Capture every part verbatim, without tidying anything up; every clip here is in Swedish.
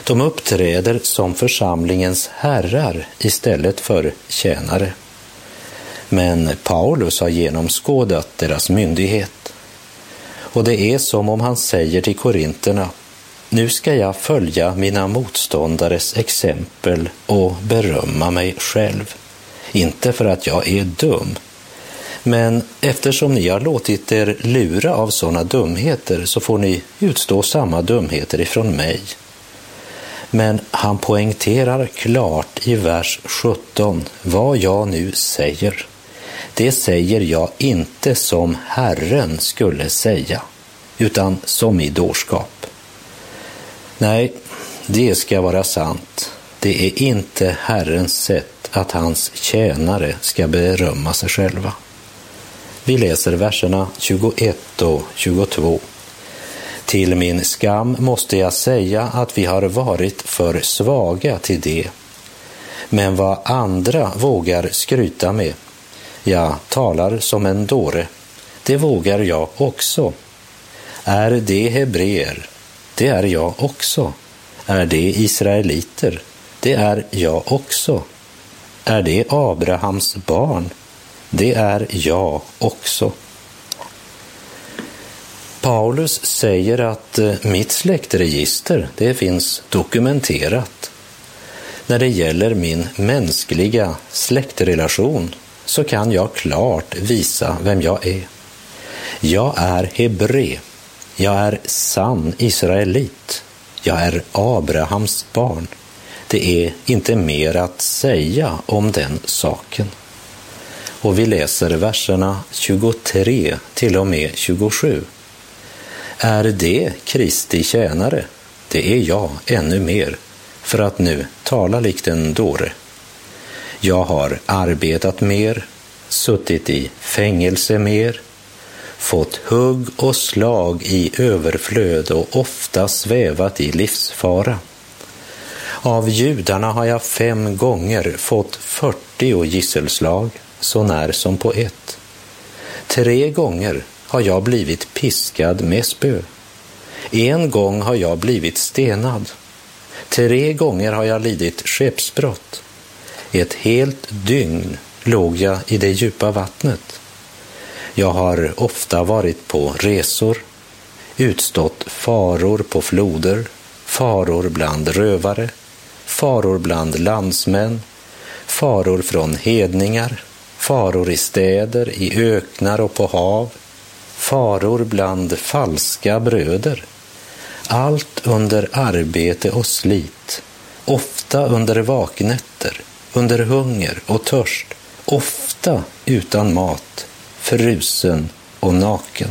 De uppträder som församlingens herrar istället för tjänare. Men Paulus har genomskådat deras myndighet. Och det är som om han säger till korinterna: nu ska jag följa mina motståndares exempel och berömma mig själv. Inte för att jag är dum, men eftersom ni har låtit er lura av sådana dumheter så får ni utstå samma dumheter ifrån mig. Men han poängterar klart i vers sjutton vad jag nu säger. Det säger jag inte som Herren skulle säga, utan som i dårskap. Nej, det ska vara sant. Det är inte Herrens sätt att hans tjänare ska berömma sig själva. Vi läser verserna tjugoett och tjugotvå. Till min skam måste jag säga att vi har varit för svaga till det. Men vad andra vågar skryta med, jag talar som en dåre, det vågar jag också. Är det hebreer, det är jag också. Är det israeliter, det är jag också. Är det Abrahams barn, det är jag också. Paulus säger att mitt släktregister, det finns dokumenterat. När det gäller min mänskliga släktrelation så kan jag klart visa vem jag är. Jag är hebre, jag är sann israelit, jag är Abrahams barn. Det är inte mer att säga om den saken. Och vi läser verserna tjugotre till och med tjugosju. Är det Kristi tjänare? Det är jag ännu mer, för att nu tala likt en dåre. Jag har arbetat mer, suttit i fängelse mer, fått hugg och slag i överflöd och ofta svävat i livsfara. Av judarna har jag fem gånger fått fyrtio gisselslag, så när som på ett. Tre gånger har jag blivit piskad med spö. En gång har jag blivit stenad. Tre gånger har jag lidit skeppsbrott. Ett helt dygn låg jag i det djupa vattnet. Jag har ofta varit på resor, utstått faror på floder, faror bland rövare, faror bland landsmän, faror från hedningar, faror i städer, i öknar och på hav, faror bland falska bröder. Allt under arbete och slit, ofta under vaknätter, under hunger och törst, ofta utan mat, frusen och naken.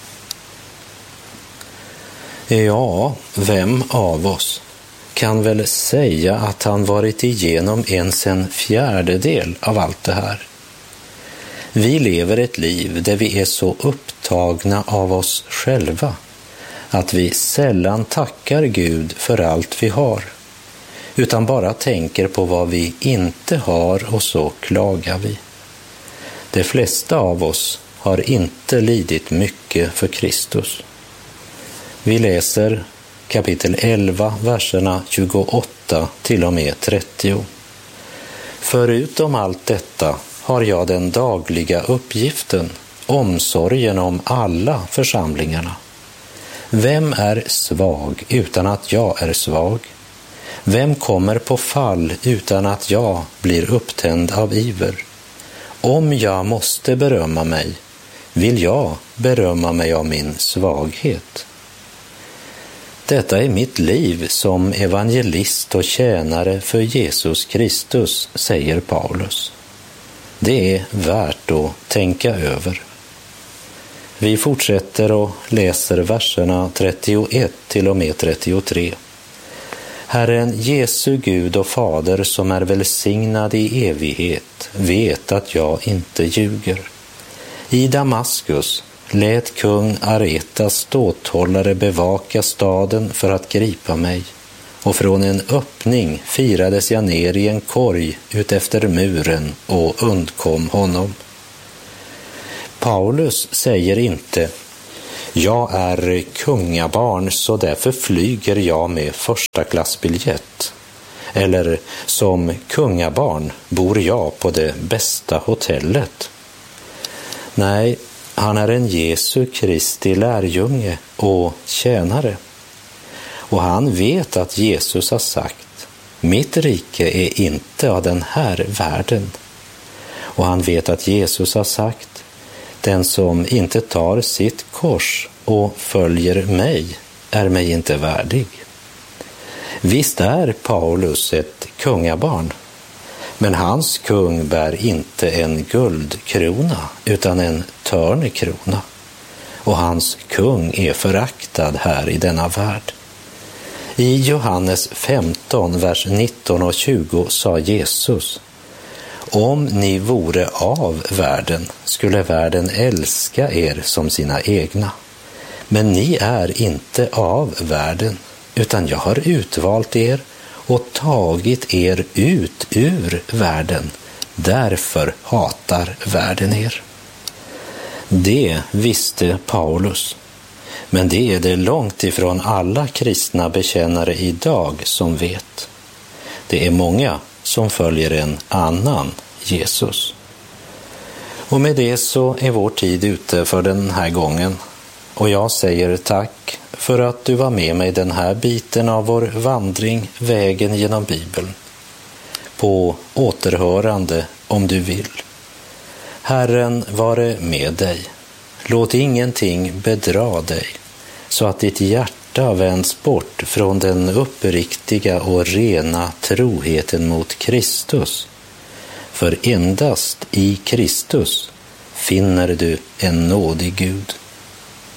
Ja, vem av oss kan väl säga att han varit igenom ens en fjärdedel av allt det här? Vi lever ett liv där vi är så upptagna av oss själva att vi sällan tackar Gud för allt vi har, utan bara tänker på vad vi inte har och så klagar vi. De flesta av oss har inte lidit mycket för Kristus. Vi läser kapitel elva, verserna tjugoåtta till och med trettio. Förutom allt detta har jag den dagliga uppgiften, omsorgen om alla församlingarna. Vem är svag utan att jag är svag? Vem kommer på fall utan att jag blir upptänd av iver? Om jag måste berömma mig, vill jag berömma mig av min svaghet. Detta är mitt liv som evangelist och tjänare för Jesus Kristus, säger Paulus. Det är värt att tänka över. Vi fortsätter och läser verserna trettioett till och med trettiotre. Herren Jesu Gud och Fader som är välsignad i evighet vet att jag inte ljuger. I Damaskus lät kung Aretas ståthållare bevaka staden för att gripa mig, och från en öppning firades jag ner i en korg utefter muren och undkom honom. Paulus säger inte: Jag är kungabarn, så därför flyger jag med första klassbiljett. Eller som kungabarn bor jag på det bästa hotellet. Nej, han är en Jesu Kristi lärjunge och tjänare. Och han vet att Jesus har sagt: mitt rike är inte av den här världen. Och han vet att Jesus har sagt: den som inte tar sitt kors och följer mig är mig inte värdig. Visst är Paulus ett kungabarn, men hans kung bär inte en guldkrona utan en törnekrona. Och hans kung är föraktad här i denna värld. I Johannes femton, vers nitton och tjugo sa Jesus: om ni vore av världen skulle världen älska er som sina egna. Men ni är inte av världen, utan jag har utvalt er och tagit er ut ur världen. Därför hatar världen er. Det visste Paulus, men det är det långt ifrån alla kristna bekännare idag som vet. Det är många som följer en annan Jesus. Och med det så är vår tid ute för den här gången. Och jag säger tack för att du var med mig den här biten av vår vandring, vägen genom Bibeln. På återhörande om du vill. Herren vare med dig. Låt ingenting bedra dig, så att ditt hjärta vänds bort från den uppriktiga och rena troheten mot Kristus. För endast i Kristus finner du en nådig Gud.